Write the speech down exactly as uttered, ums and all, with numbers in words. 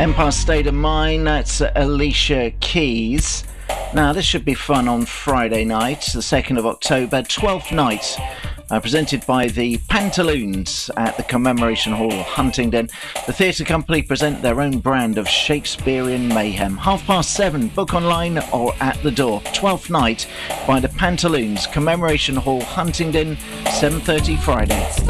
Empire State of Mind, that's Alicia Keys. Now, this should be fun on Friday night, the second of October, twelfth night, uh, presented by the Pantaloons at the Commemoration Hall, Huntingdon. The theatre company present their own brand of Shakespearean mayhem. Half past seven, book online or at the door. twelfth night by the Pantaloons, Commemoration Hall, Huntingdon, seven thirty Friday.